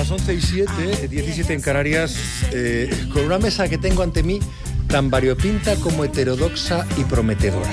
las 11:07, 17 en Canarias, con una mesa que tengo ante mí tan variopinta como heterodoxa y prometedora.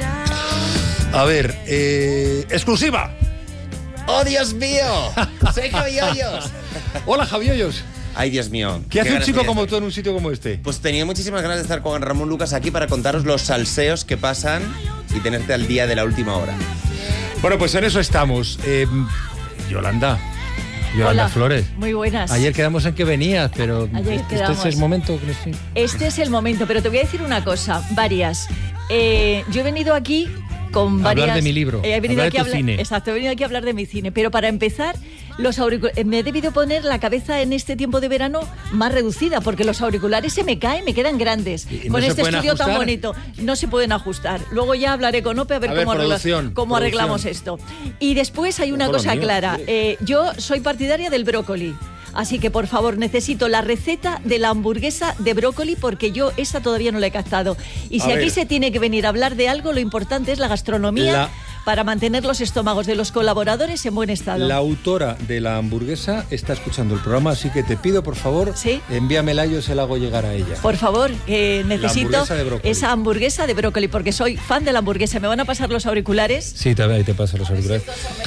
A ver, exclusiva. ¡Oh, Dios mío! ¡Soy Javi Hoyos! Hola, Javi Hoyos. Ay, Dios mío. ¿Qué hace un chico como tú en un sitio como este? Pues tenía muchísimas ganas de estar con Ramón Lucas aquí para contaros los salseos que pasan y tenerte al día de la última hora. Bueno, pues en eso estamos. Yolanda Hola, Flores. Muy buenas. Ayer quedamos en que venías, pero quedamos. ¿este es el momento, Cristina? Este es el momento, pero te voy a decir una cosa, varias. Yo he venido aquí con varias... Hablar de mi libro, he venido hablar aquí de tu cine. Exacto, he venido aquí a hablar de mi cine. Pero para empezar, me he debido poner la cabeza en este tiempo de verano más reducida, porque los auriculares se me caen, me quedan grandes. ¿No con se este pueden estudio ajustar? tan bonito. No se pueden ajustar. Luego ya hablaré con Ope a ver cómo arreglamos esto. Y después hay una cosa clara. Yo soy partidaria del brócoli. Así que, por favor, necesito la receta de la hamburguesa de brócoli, porque yo esa todavía no la he captado. Y si aquí se tiene que venir a hablar de algo, lo importante es la gastronomía para mantener los estómagos de los colaboradores en buen estado. La autora de la hamburguesa está escuchando el programa, así que te pido, por favor, envíamela y yo se la hago llegar a ella. Por favor, necesito esa hamburguesa de brócoli, porque soy fan de la hamburguesa. ¿Me van a pasar los auriculares? Sí, ahí te paso los auriculares.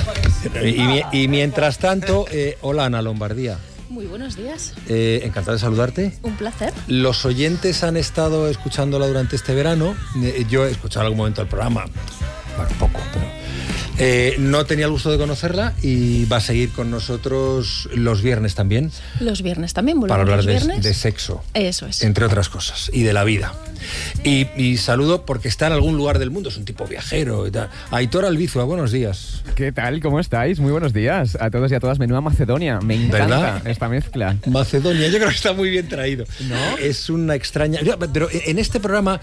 Y mientras tanto, hola, Ana Lombardía. Muy buenos días. Encantado de saludarte. Un placer. Los oyentes han estado escuchándola durante este verano. Yo he escuchado algún momento el programa, bueno, poco, pero no tenía el gusto de conocerla y va a seguir con nosotros los viernes también. Los viernes también, para hablar de sexo. Eso es. Entre otras cosas, y de la vida. Y saludo porque está en algún lugar del mundo, es un tipo viajero y tal. Aitor Albizua, buenos días. ¿Qué tal? ¿Cómo estáis? Muy buenos días a todos y a todas. Menuda Macedonia, me encanta esta mezcla. Macedonia, yo creo que está muy bien traído. ¿No? Es una extraña... Pero en este programa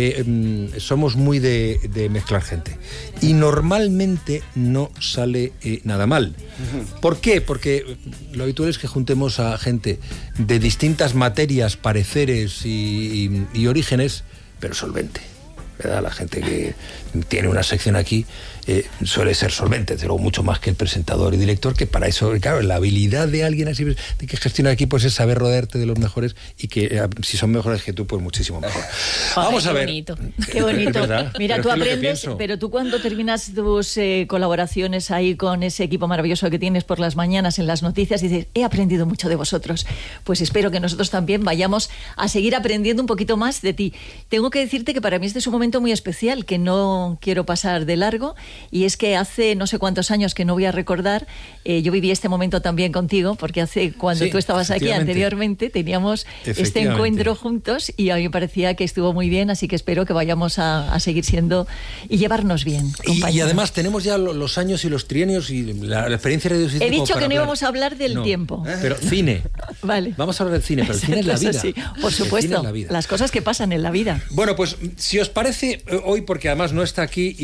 somos muy de mezclar gente. Y normalmente no sale nada mal. ¿Por qué? Porque lo habitual es que juntemos a gente de distintas materias, pareceres y orígenes, pero solvente, ¿verdad? La gente que tiene una sección aquí suele ser solvente, pero mucho más que el presentador y director, que para eso, claro, la habilidad de alguien así de que gestiona aquí, pues es saber rodearte de los mejores y que si son mejores que tú, pues muchísimo mejor. Vamos a ver. Qué bonito. Mira, tú aprendes, pero pero tú cuando terminas tus colaboraciones ahí con ese equipo maravilloso que tienes por las mañanas en las noticias, dices, he aprendido mucho de vosotros. Pues espero que nosotros también vayamos a seguir aprendiendo un poquito más de ti. Tengo que decirte que para mí este es un momento muy especial, que no quiero pasar de largo, y es que hace no sé cuántos años, que no voy a recordar, yo viví este momento también contigo, porque cuando tú estabas aquí anteriormente teníamos este encuentro juntos y a mí me parecía que estuvo muy bien, así que espero que vayamos a seguir siendo y llevarnos bien, compañeros. Y además tenemos ya los años y los trienios y la experiencia radiofónica. He dicho que no íbamos a hablar del tiempo. Pero cine. Vale. Vamos a hablar del cine, pero el cine es la vida. Sí, por supuesto, las cosas que pasan en la vida. Bueno, pues si os parece, hoy, porque además no está aquí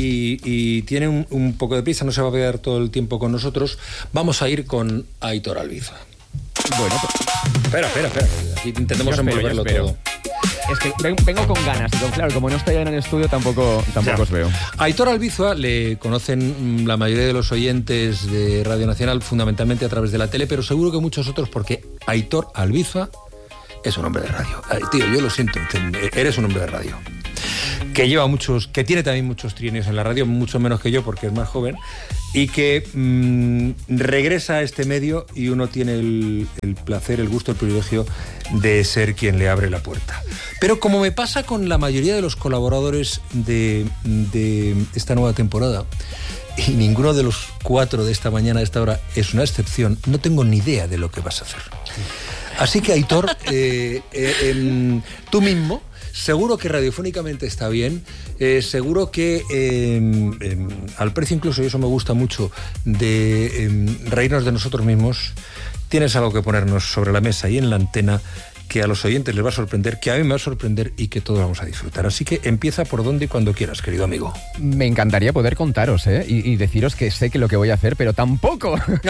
y tiene un poco de prisa, no se va a quedar todo el tiempo con nosotros, vamos a ir con Aitor Albizua. Bueno, Espera. Aquí intentemos envolverlo todo. Es que vengo con ganas, pero claro, como no estoy en el estudio, tampoco os veo. Aitor Albizua le conocen la mayoría de los oyentes de Radio Nacional, fundamentalmente a través de la tele, pero seguro que muchos otros, porque Aitor Albizua es un hombre de radio. Tío, yo lo siento, eres un hombre de radio. Que tiene también muchos trienios en la radio, mucho menos que yo porque es más joven, y que regresa a este medio y uno tiene el placer, el gusto, el privilegio de ser quien le abre la puerta. Pero como me pasa con la mayoría de los colaboradores de esta nueva temporada, y ninguno de los 4 de esta mañana a esta hora es una excepción, no tengo ni idea de lo que vas a hacer. Así que, Aitor, tú mismo, seguro que radiofónicamente está bien, seguro que al precio incluso, y eso me gusta mucho, de reírnos de nosotros mismos, tienes algo que ponernos sobre la mesa y en la antena que a los oyentes les va a sorprender, que a mí me va a sorprender y que todos vamos a disfrutar. Así que empieza por donde y cuando quieras, querido amigo. Me encantaría poder contaros, y deciros que sé que lo que voy a hacer, pero tampoco.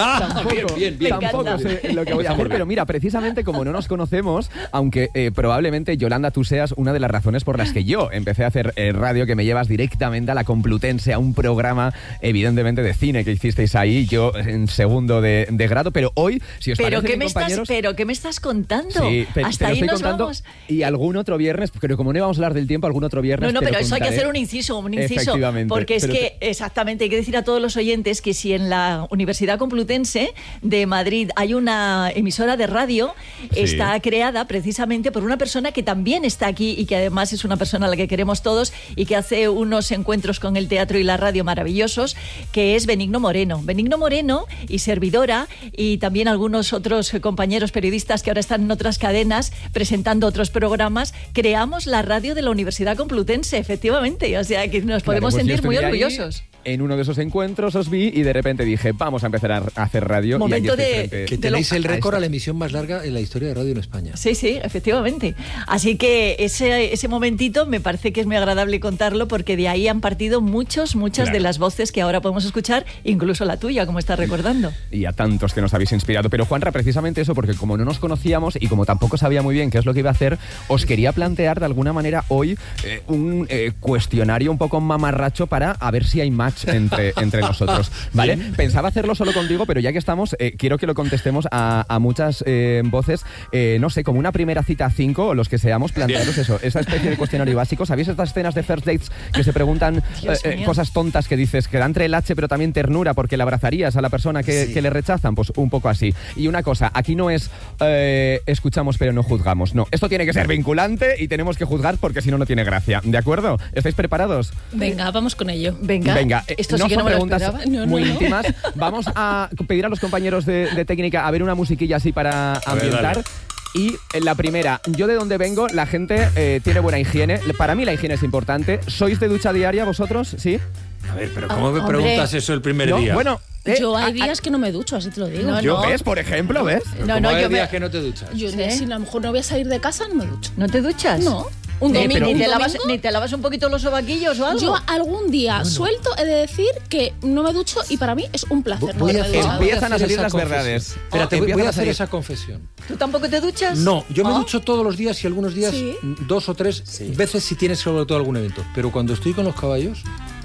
Bien. Tampoco sé lo que voy a hacer, pero mira, precisamente como no nos conocemos, aunque probablemente, Yolanda, tú seas una de las razones por las que yo empecé a hacer radio, que me llevas directamente a la Complutense, a un programa, evidentemente, de cine que hicisteis ahí, yo en segundo de grado, pero hoy, si os parece, compañeros... ¿Pero qué me estás contando? Sí, hasta ahí nos vamos. Y algún otro viernes, pero como no íbamos a hablar del tiempo, algún otro viernes. No, pero eso hay que contaré. hacer un inciso. Efectivamente. Porque es que, exactamente, hay que decir a todos los oyentes que si en la Universidad Complutense de Madrid hay una emisora de radio, está creada precisamente por una persona que también está aquí y que además es una persona a la que queremos todos y que hace unos encuentros con el teatro y la radio maravillosos, que es Benigno Moreno. Benigno Moreno y servidora, y también algunos otros compañeros periodistas que ahora están en otras cadenas presentando otros programas, creamos la radio de la Universidad Complutense, efectivamente. O sea, que nos podemos sentir muy orgullosos. En uno de esos encuentros os vi y de repente dije, vamos a empezar a hacer radio. Momento y aquí que tenéis el récord a la emisión más larga en la historia de radio en España. Sí, efectivamente. Así que ese momentito me parece que es muy agradable contarlo, porque de ahí han partido muchas de las voces que ahora podemos escuchar, incluso la tuya, como estás recordando. Y a tantos que nos habéis inspirado. Pero Juanra, precisamente eso, porque como no nos conocíamos y como tampoco sabía muy bien qué es lo que iba a hacer, os quería plantear de alguna manera hoy un cuestionario un poco mamarracho para a ver si hay match entre nosotros, ¿vale? Pensaba hacerlo solo contigo, pero ya que estamos, quiero que lo contestemos a muchas voces, no sé, como una primera cita a 5, o los que seamos, plantearos eso, esa especie de cuestionario básico. ¿Sabéis estas escenas de first dates que se preguntan cosas tontas que dices, que da entre el H pero también ternura porque le abrazarías a la persona que le rechazan? Pues un poco así. Y una cosa, aquí no es escuchamos pero no juzgamos, no, esto tiene que ser vinculante y tenemos que juzgar porque si no, no tiene gracia, ¿de acuerdo? ¿Estáis preparados? Venga, vamos con ello. Venga. Esto no sí que son no me lo preguntas esperaba. muy íntimas. Vamos a pedir a los compañeros de técnica a ver una musiquilla así para ambientar. Y en la primera, yo de donde vengo, la gente tiene buena higiene. Para mí la higiene es importante. ¿Sois de ducha diaria vosotros? ¿Sí? A ver, pero ¿cómo me preguntas eso el primer día? Bueno, yo hay días que no me ducho, así te lo digo. ¿Ves, por ejemplo? ¿Ves? Hay días que no te duchas. Yo si a lo mejor no voy a salir de casa, no me ducho. ¿No te duchas? No. Un domingo. ¿Ni te lavas un poquito los sobaquillos o algo? Yo algún día suelto he de decir que no me ducho y para mí es un placer. Empiezan a salir las verdades. Espérate, voy a hacer esa confesión. ¿Tú tampoco te duchas? No, yo me ducho todos los días y algunos días 2 o 3 veces si tienes sobre todo algún evento. Pero cuando estoy con los caballos...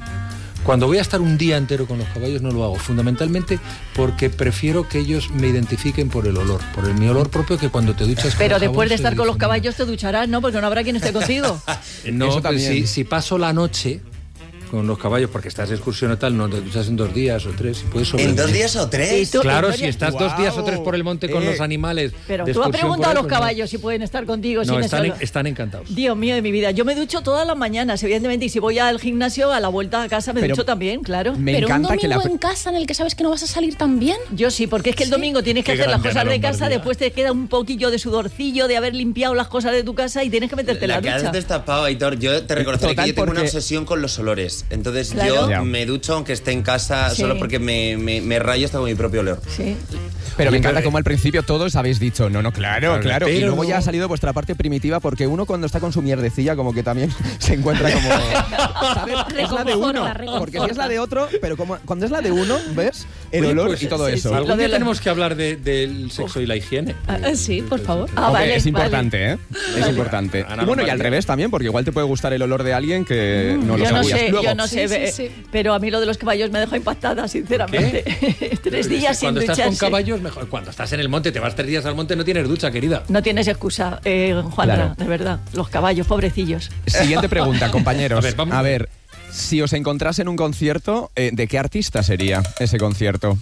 Cuando voy a estar un día entero con los caballos no lo hago, fundamentalmente porque prefiero que ellos me identifiquen por el olor, por mi olor propio, que cuando te duchas. Pero después de estar con los caballos te ducharás, ¿no? Porque no habrá quien esté contigo. No, si paso la noche con los caballos, porque estás de excursión o tal, no te duchas en 2 días o 3. ¿En 2 días o 3? Claro, si estás 2 días o 3 por el monte con los animales. Pero tú has preguntado a los caballos si pueden estar contigo. No, están encantados. Dios mío de mi vida. Yo me ducho todas las mañanas, evidentemente, y si voy al gimnasio, a la vuelta a casa me ducho también, claro. Pero un domingo en casa en el que sabes que no vas a salir tan bien. Yo sí, porque es que el domingo tienes que hacer las cosas de casa, después te queda un poquillo de sudorcillo de haber limpiado las cosas de tu casa y tienes que meterte en la ducha. La que has destapado, Aitor. Yo te reconoceré que yo tengo una obsesión con los olores. Entonces yo me ducho aunque esté en casa solo porque me rayo hasta con mi propio olor. Sí. Pero me encanta como al principio todos habéis dicho, claro. Pero y luego ya ha salido vuestra parte primitiva, porque uno cuando está con su mierdecilla como que también se encuentra como... ¿sabes? Es la de uno, porque si es la de otro, pero como cuando es la de uno, ¿ves? El olor y todo eso. Algún día tenemos que hablar del sexo y la higiene. Sí, por favor. Vale, es importante, ¿eh? Es importante. Y bueno, y al revés también, porque igual te puede gustar el olor de alguien que no lo sabías. Yo no sé, pero a mí lo de los caballos me deja impactada, sinceramente. 3 días sin ducharse. Cuando estás con caballos, mejor. Cuando estás en el monte, te vas 3 días al monte, no tienes ducha, querida. No tienes excusa, Juanra, de verdad. Los caballos, pobrecillos. Siguiente pregunta, compañeros. A ver, si os encontrase en un concierto, ¿de qué artista sería ese concierto?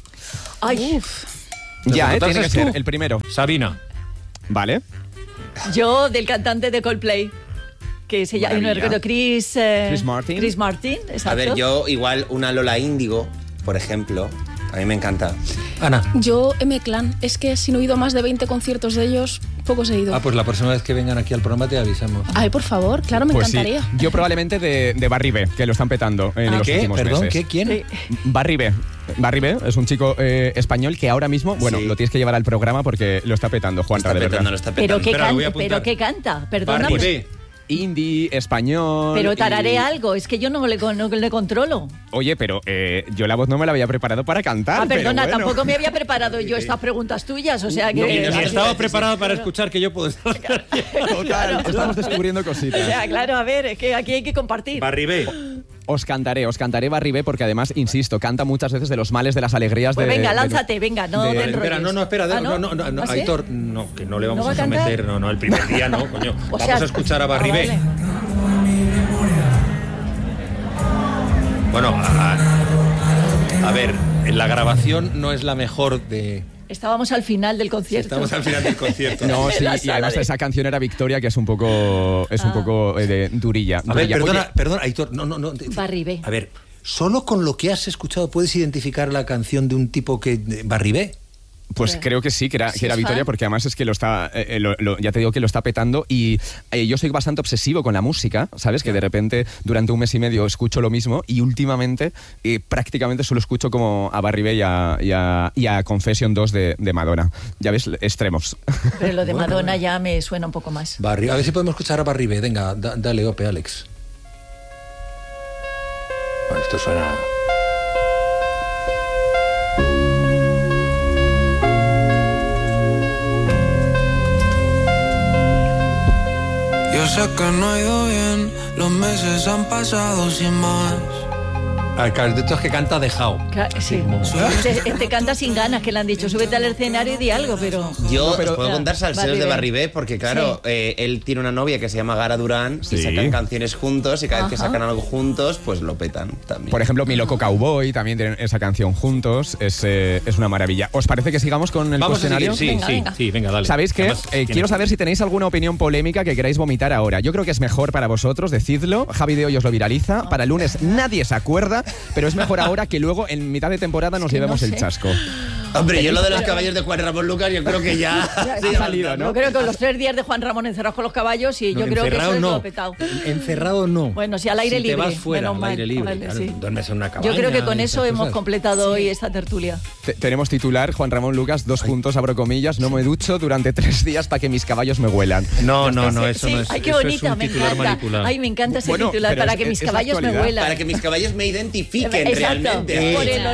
Ay, ya, tiene que ser el primero. Sabina. Vale. Yo del cantante de Coldplay, que se llama Chris Martin. Chris Martin, exacto. A ver, yo igual una Lola Índigo, por ejemplo. A mí me encanta. Ana. Yo M-Clan. Es que si no he ido a más de 20 conciertos de ellos, pocos he ido. Pues la próxima vez que vengan aquí al programa te avisamos. Ay, por favor, claro, me encantaría. Sí. Yo probablemente de Barry B, que lo están petando en los últimos meses. ¿Quién? Barry B. Barribé es un chico español que ahora mismo, bueno, lo tienes que llevar al programa porque lo está petando, Juan. ¿Pero qué canta? Perdona. Barribé. Indie, español... Pero tararea algo, es que yo no le controlo. Oye, pero yo la voz no me la había preparado para cantar. Perdona, pero bueno. tampoco me había preparado yo estas preguntas tuyas, o sea que... Estaba preparado para escuchar que yo puedo estar... Total, claro. Estamos descubriendo cositas. O sea, claro, a ver, es que aquí hay que compartir. Barribé. Os cantaré Barribé porque además, insisto, canta muchas veces de los males, de las alegrías pues venga, lánzate, venga, no te enrolles. Espera, no, ¿Ah, Aitor, no, que no le vamos ¿No a someter, no, el primer día no, coño. Vamos a escuchar a Barribé. Vale. Bueno, a ver, la grabación no es la mejor de... Estábamos al final del concierto. No, sí, y además esa canción era Victoria, que es un poco durilla. A ver, perdona, Aitor, no. Barribé. A ver, solo con lo que has escuchado puedes identificar la canción de un tipo que... Barribé. Pues creo que sí, que era Victoria, porque además es que lo está, ya te digo que lo está petando y yo soy bastante obsesivo con la música, ¿sabes? Que de repente durante un mes y medio escucho lo mismo y últimamente prácticamente solo escucho como a Barribé y a Confession 2 de Madonna. Ya ves, extremos. Pero lo de Madonna ya me suena un poco más. A ver si podemos escuchar a Barribé. Venga, dale, ope, Alex. Bueno, esto suena... Yo sé que no ha ido bien, los meses han pasado sin más. Claro, de estos que canta dejado. Sí. Este canta sin ganas, que le han dicho, súbete al escenario y di algo, pero... Yo os puedo contar salseos de Barribé, porque claro, él tiene una novia que se llama Gara Durán y sacan canciones juntos y cada vez que sacan algo juntos, pues lo petan también. Por ejemplo, Mi Loco Cowboy también tienen esa canción juntos, es una maravilla. ¿Os parece que sigamos con el cuestionario? Sí, venga, dale. ¿Sabéis qué? Quiero saber si tenéis alguna opinión polémica que queráis vomitar ahora. Yo creo que es mejor para vosotros, decidlo. Javi de Hoy os lo viraliza. Para el lunes nadie se acuerda, pero es mejor ahora que luego en mitad de temporada nos llevemos el chasco. Hombre, yo lo de los caballos de Juan Ramón Lucas, yo creo que ya ha salido, ¿no? Yo creo que los 3 días de Juan Ramón encerrados con los caballos y yo creo que eso es lo petado. Encerrado no. Bueno, si al aire libre. Te vas fuera, al aire libre. Claro, duermes en una cabaña. Yo creo que con eso hemos completado hoy esta tertulia. Tenemos titular, Juan Ramón Lucas, 2 puntos, abro comillas, no me ducho durante 3 días para que mis caballos me huelan. No, eso no es. Ay, qué bonita, me encanta. Ay, me encanta ese titular, para que mis caballos me huelan. Para que mis caballos me identifiquen realmente.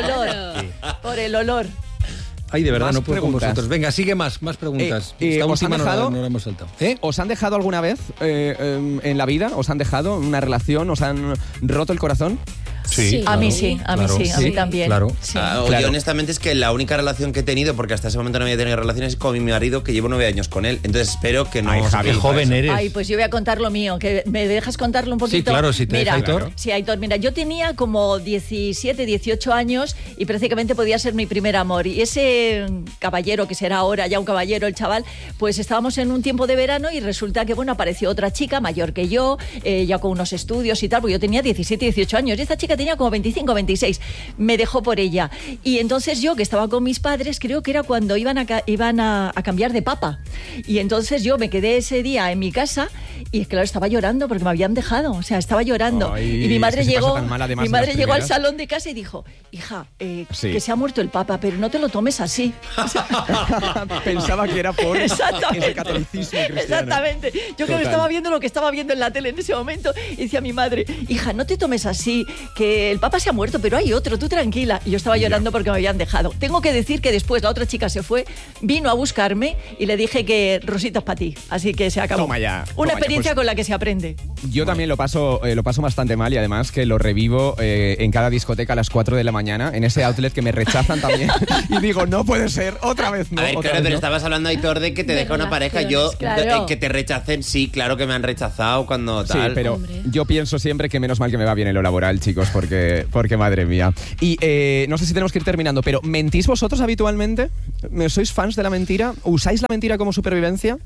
Por el olor. Ay, de verdad, no puedo con vosotros. Venga, sigue más preguntas. Esta última no la hemos saltado. ¿Os han dejado alguna vez en la vida? ¿Os han dejado una relación? ¿Os han roto el corazón? Sí, a mí sí, a mí también. Claro. Sí. Yo honestamente es que la única relación que he tenido, porque hasta ese momento no había tenido relaciones, con mi marido, que llevo 9 años con él. Entonces espero que no... Ay, Javi, joven eres. Ay, pues yo voy a contar lo mío, que me dejas contarlo un poquito. Sí, claro, si te deja Aitor. Sí, Aitor, mira, yo tenía como 17, 18 años y prácticamente podía ser mi primer amor. Y ese caballero, que será ahora ya un caballero, el chaval, pues estábamos en un tiempo de verano y resulta que, bueno, apareció otra chica mayor que yo, ya con unos estudios y tal, porque yo tenía 17, 18 años y esta chica tenía como 25, 26. Me dejó por ella. Y entonces yo, que estaba con mis padres, creo que era cuando iban a cambiar de papa. Y entonces yo me quedé ese día en mi casa y claro, estaba llorando porque me habían dejado. O sea, estaba llorando. Ay, y mi madre llegó al salón de casa y dijo, hija, que se ha muerto el papa, pero no te lo tomes así. O sea, pensaba que era por ese catolicismo cristiano. Exactamente. Yo creo que estaba viendo lo que estaba viendo en la tele en ese momento y decía a mi madre, hija, no te tomes así, que el papa se ha muerto, pero hay otro, tú tranquila. Y yo estaba llorando porque me habían dejado. Tengo que decir que después la otra chica se fue, vino a buscarme y le dije que Rosita es para ti. Así que se acabó. Toma ya. Una experiencia con la que se aprende. Yo también lo paso bastante mal y además que lo revivo en cada discoteca a las 4 de la mañana, en ese outlet que me rechazan también. Y digo, no puede ser, otra vez no. A ver, claro, pero estabas hablando, Aitor, de que te deja una pareja. Yo, claro. Que te rechacen, sí, claro que me han rechazado cuando tal. Sí, pero yo pienso siempre que menos mal que me va bien en lo laboral, chicos, porque madre mía. Y no sé si tenemos que ir terminando, pero ¿mentís vosotros habitualmente? ¿Sois fans de la mentira? ¿Usáis la mentira como supervivencia?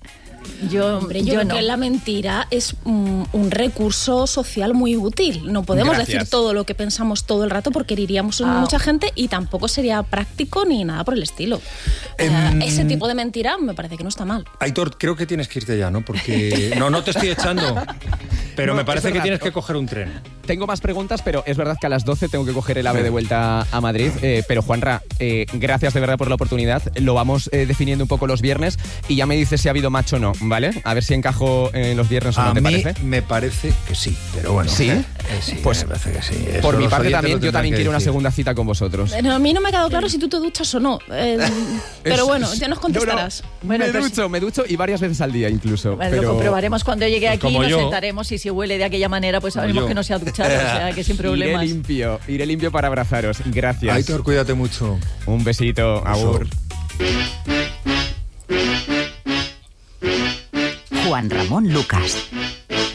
Yo creo no. que la mentira es un recurso social muy útil. No podemos decir todo lo que pensamos todo el rato porque heriríamos a mucha gente y tampoco sería práctico ni nada por el estilo. Ese tipo de mentira me parece que no está mal. Aitor, creo que tienes que irte ya, ¿no? Porque no te estoy echando, pero me parece que tienes que coger un tren. tengo más preguntas, pero es verdad que a las 12 tengo que coger el AVE de vuelta a Madrid. Pero Juanra, gracias de verdad por la oportunidad. Lo vamos definiendo un poco los viernes y ya me dices si ha habido match o no, ¿vale? A ver si encajo en los viernes o no, ¿te parece? A mí me parece que sí, pero bueno. ¿Sí? Sí, pues me parece que sí. Por mi parte también, yo también quiero una segunda cita con vosotros. A mí no me ha quedado claro si tú te duchas o no. Pero bueno, ya nos contestarás. No, me ducho y varias veces al día incluso. Bueno, pero... Lo comprobaremos cuando llegue aquí y nos sentaremos y si huele de aquella manera, pues sabremos que no se ha duchado, o sea, que sin problemas. Iré limpio para abrazaros. Gracias. Aitor, cuídate mucho. Un besito. Agur. Juan Ramón Lucas,